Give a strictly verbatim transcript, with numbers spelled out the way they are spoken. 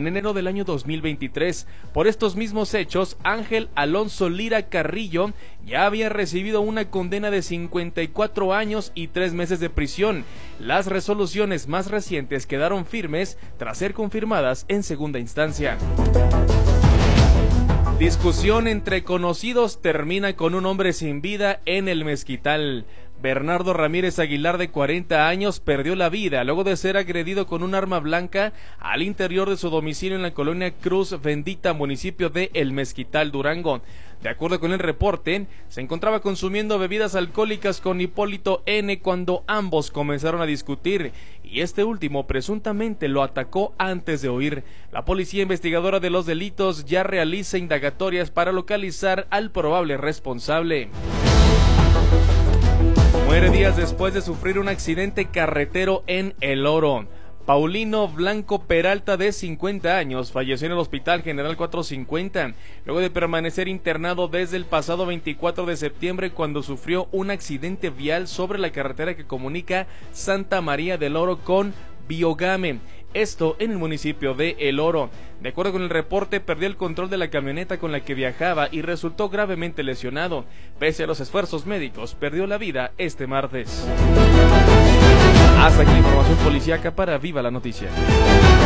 en enero del año dos mil veintitrés. Por estos mismos hechos, Ángel Alonso Lira Carrillo ya había recibido una condena de cincuenta y cuatro años y tres meses de prisión. Las resoluciones más recientes quedaron firmes tras ser confirmadas en segunda instancia. Discusión entre conocidos termina con un hombre sin vida en el Mezquital. Bernardo Ramírez Aguilar, de cuarenta años, perdió la vida luego de ser agredido con un arma blanca al interior de su domicilio en la colonia Cruz Bendita, municipio de El Mezquital, Durango. De acuerdo con el reporte, se encontraba consumiendo bebidas alcohólicas con Hipólito N. cuando ambos comenzaron a discutir y este último presuntamente lo atacó antes de huir. La policía investigadora de los delitos ya realiza indagatorias para localizar al probable responsable. Muere días después de sufrir un accidente carretero en El Oro. Paulino Blanco Peralta, de cincuenta años, falleció en el Hospital General cuatrocientos cincuenta, luego de permanecer internado desde el pasado veinticuatro de septiembre cuando sufrió un accidente vial sobre la carretera que comunica Santa María del Oro con Biogame, esto en el municipio de El Oro. De acuerdo con el reporte, perdió el control de la camioneta con la que viajaba y resultó gravemente lesionado. Pese a los esfuerzos médicos, perdió la vida este martes. Hasta aquí la información policíaca para Viva la Noticia.